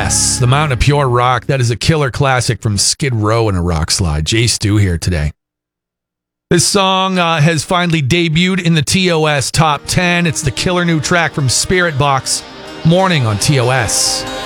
TOS, The Mountain of Pure Rock. That is a killer classic from Skid Row and a rock slide. Jay Stu here today. This song has finally debuted in the TOS Top 10. It's the killer new track from Spiritbox, Morning on TOS.